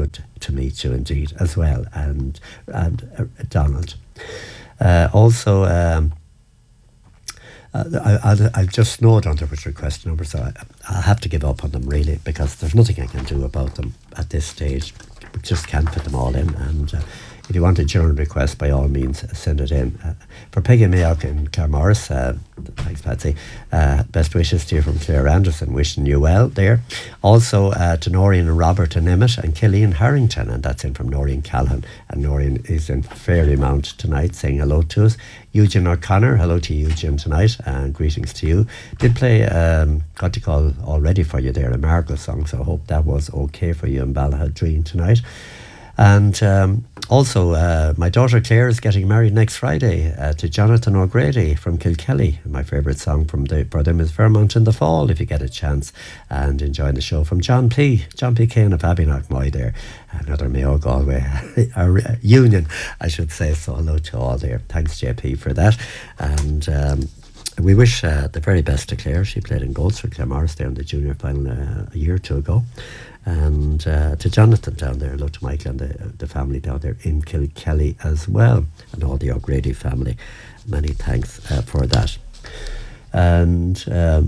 good to meet you indeed as well, and Donald. Also, I'll just note on the request number, so I'll have to give up on them really, because there's nothing I can do about them at this stage. We just can't fit them all in, and if you want a journal request, by all means, send it in. For Peggy Mayock in Claremorris, thanks Patsy, best wishes to you from Claire Anderson, wishing you well there. Also to Noreen and Robert and Emmett and Killian Harrington, and that's in from Noreen Callahan, and Noreen is in Fairymount tonight saying hello to us. Eugene O'Connor, hello to Eugene tonight, and greetings to you. Did play what do you call already for you there, a Margot song, so I hope that was okay for you in Ballahadreen tonight. And also, my daughter Claire is getting married next Friday to Jonathan O'Grady from Kilkelly. My favourite song for them is Vermont in the Fall, if you get a chance, and enjoying the show from John P. Kane of Abbeynockmoy there, another Mayo Galway our union, I should say. So hello to all there. Thanks JP for that. And we wish the very best to Claire. She played in goals for Claremorris there in the junior final a year or two ago. And to Jonathan down there, hello to Michael and the family down there in Kilkelly as well, and all the O'Grady family. Many thanks for that. And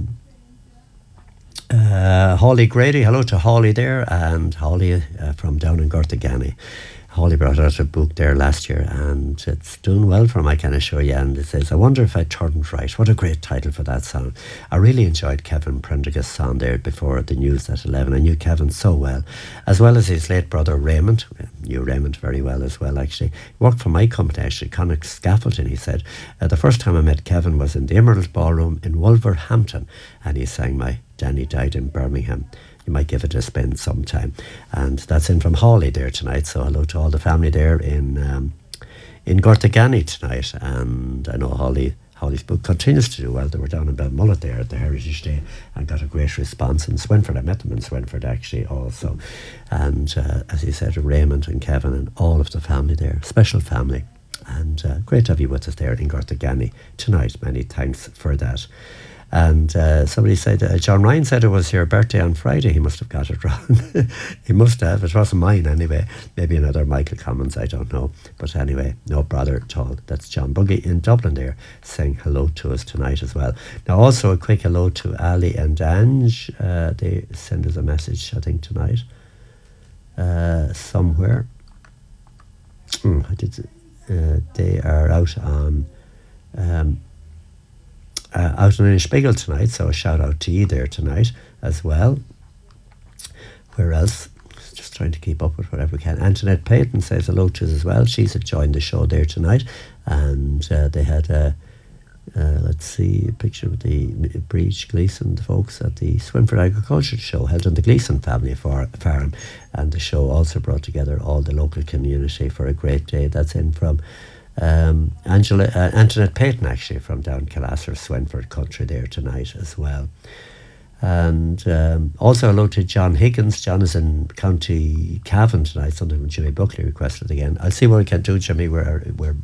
Holly Grady, hello to Holly there, and Holly from down in Gortagany. Holly brought out a book there last year, and it's doing well for him, I can assure you. And it says, I wonder if I turned right. What a great title for that song. I really enjoyed Kevin Prendergast's song there before the news at 11. I knew Kevin so well as his late brother Raymond. Knew Raymond very well as well, actually. He worked for my company, actually, Connacht Scaffolding, he said. The first time I met Kevin was in the Emerald Ballroom in Wolverhampton, and he sang my Danny Died in Birmingham. You might give it a spin sometime. And that's in from Hawley there tonight, so hello to all the family there in Gortagany tonight. And I know Hawley's book continues to do well. They were down in Belmullet there at the Heritage Day and got a great response in Swinford. I met them in Swinford actually also. And as he said, Raymond and Kevin and all of the family there, special family. And great to have you with us there in Gortagany tonight. Many thanks for that. And somebody said, John Ryan said it was your birthday on Friday. He must have got it wrong. He must have. It wasn't mine anyway. Maybe another Michael Commons, I don't know. But anyway, no bother at all. That's John Buggy in Dublin there saying hello to us tonight as well. Now also a quick hello to Ali and Ange. They send us a message, I think, tonight. Somewhere. They are out on... out in Inishbigel tonight, so a shout out to you there tonight as well. Where else? Just trying to keep up with whatever we can. Antoinette Payton says hello to us as well. She's joined the show there tonight, and they had let's see, a picture of the Breach Gleeson, the folks at the Swinford Agriculture Show held on the Gleeson family farm, and the show also brought together all the local community for a great day. That's in from Antoinette Payton, actually, from down Killasser, Swinford country there tonight as well. And also hello to John Higgins. John is in County Cavan tonight, something from Jimmy Buckley requested again. I'll see what we can do, Jimmy. We're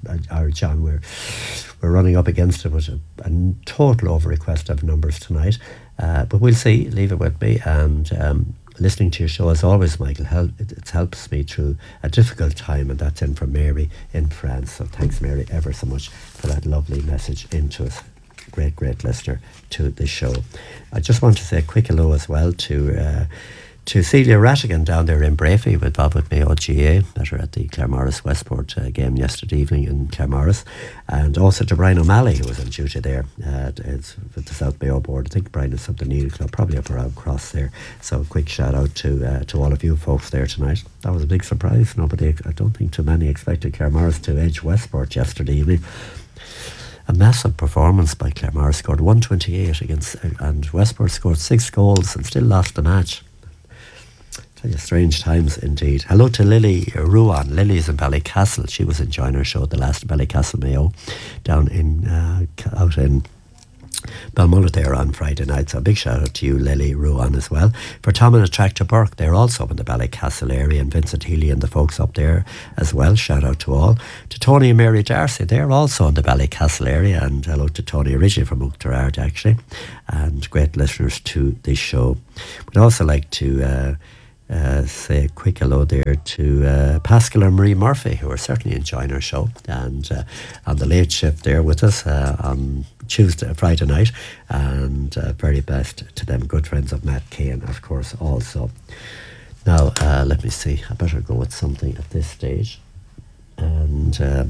running up against it with a total over request of numbers tonight, but we'll see. Leave it with me. And listening to your show as always, Michael, it helps me through a difficult time, and that's in from Mary in France. So thanks, Mary, ever so much for that lovely message into us. Great listener to the show. I just want to say a quick hello as well to Celia Rattigan down there in Brafey with Bob with Mayo GA, met her at the Claremorris Westport game yesterday evening in Claremorris, and also to Brian O'Malley, who was on duty there with the South Mayo board. I think Brian is something Neil Club, probably up around Cross there. So a quick shout out to all of you folks there tonight. That was a big surprise. I don't think too many expected Claremorris to edge Westport yesterday evening. A massive performance by Claremorris, scored 128 against, and Westport scored 6 goals and still lost the match. Tell you, strange times indeed. Hello to Lily Ruan. Lily's in Ballycastle. She was enjoying her show, the last Ballycastle Mayo, down in out in Belmullet there on Friday night. So a big shout out to you, Lily Ruan, as well. For Tom and Attractor Burke, they're also up in the Ballycastle area, and Vincent Healy and the folks up there as well. Shout out to all. To Tony and Mary Darcy, they're also in the Ballycastle area, and hello to Tony, originally from Oughterard actually, and great listeners to this show. We'd also like to say a quick hello there to Pascal and Marie Murphy, who are certainly enjoying our show, and on the late shift there with us on Friday night, and very best to them, good friends of Matt Kane, of course, also. Now, let me see, I better go with something at this stage, and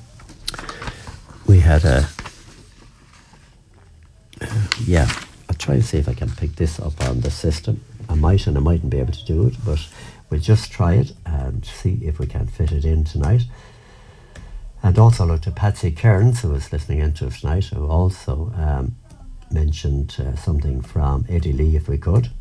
we had yeah, I'll try and see if I can pick this up on the system. I might and I mightn't be able to do it, but we'll just try it and see if we can fit it in tonight. And also look to Patsy Kearns, who was listening into us tonight, who also mentioned something from Eddie Lee, if we could.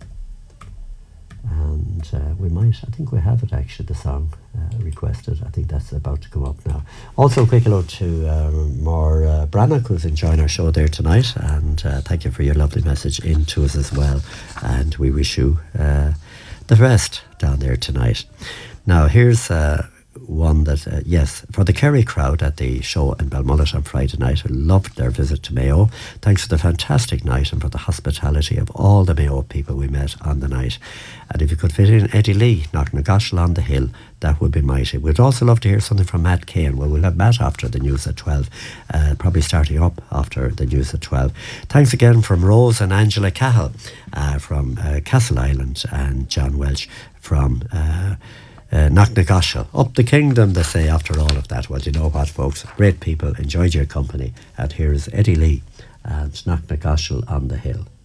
And we might, I think we have it actually, the song requested. I think that's about to come up now. Also, a quick hello to More Brannock, who's enjoying our show there tonight. And thank you for your lovely message in to us as well. And we wish you the best down there tonight. Now, here's one that, yes, for the Kerry crowd at the show in Balmullet on Friday night, who loved their visit to Mayo. Thanks for the fantastic night and for the hospitality of all the Mayo people we met on the night. And if you could fit in Eddie Lee, Knocknagoshel on the Hill, that would be mighty. We'd also love to hear something from Matt Kane. Well, we'll have Matt after the news at 12, probably starting up after the news at 12. Thanks again from Rose and Angela Cahill from Castle Island, and John Welch from Knocknagoshel. Up the kingdom, they say, after all of that. Well, you know what, folks? Great people, enjoyed your company. And here's Eddie Lee and Knocknagoshel on the Hill.